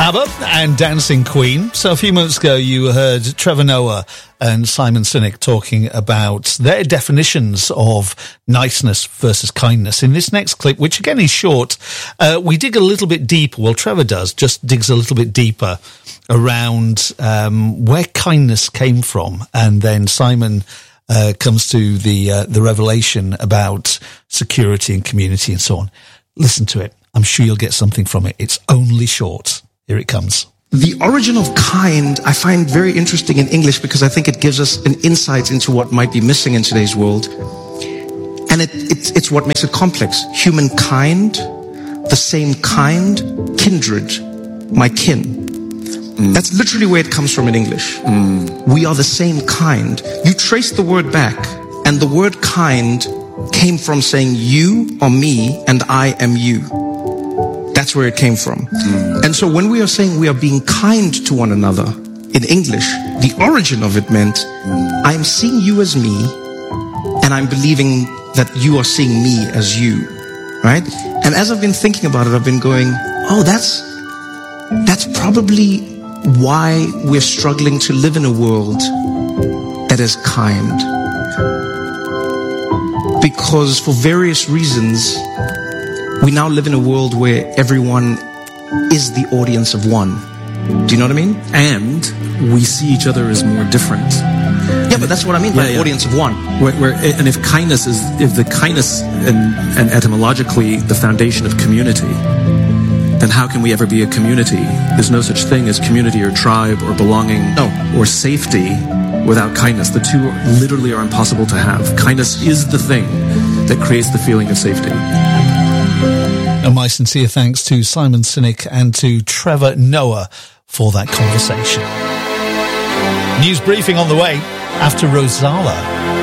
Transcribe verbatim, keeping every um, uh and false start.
ABBA and Dancing Queen. So a few months ago you heard Trevor Noah and Simon Sinek talking about their definitions of niceness versus kindness. In this next clip, which again is short, uh, we dig a little bit deeper. Well, Trevor does, just digs a little bit deeper around um, where kindness came from. And then Simon uh, comes to the uh, the revelation about security and community and so on. Listen to it. I'm sure you'll get something from it. It's only short. Here it comes. The origin of kind I find very interesting in English because I think it gives us an insight into what might be missing in today's world. And it, it's, it's what makes it complex. Humankind, the same kind, kindred, my kin. Mm. That's literally where it comes from in English. Mm. We are the same kind. You trace the word back, and the word kind came from saying you are me and I am you. That's where it came from. Mm. And so when we are saying we are being kind to one another in English, the origin of it meant mm. I'm seeing you as me and I'm believing that you are seeing me as you, right? And as I've been thinking about it, I've been going, oh, that's, that's probably why we're struggling to live in a world that is kind. Because for various reasons, we now live in a world where everyone is the audience of one. Do you know what I mean? And we see each other as more different. Yeah, but that's what I mean by yeah, yeah. audience of one. Where, where, and if kindness is, if the kindness and, and etymologically the foundation of community, then how can we ever be a community? There's no such thing as community or tribe or belonging no. or safety without kindness. The two literally are impossible to have. Kindness is the thing that creates the feeling of safety. And my sincere thanks to Simon Sinek and to Trevor Noah for that conversation. News briefing on the way after Rosala.